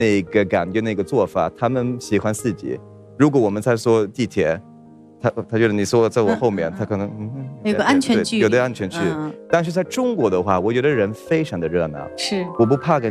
那个感觉、那个做法，他们喜欢四级。如果我们在说地铁，他觉得你说在我后面，他可能有个安全距离， 有的安全距离。但是在中国的话，我觉得人非常的热闹， 是， 我不怕跟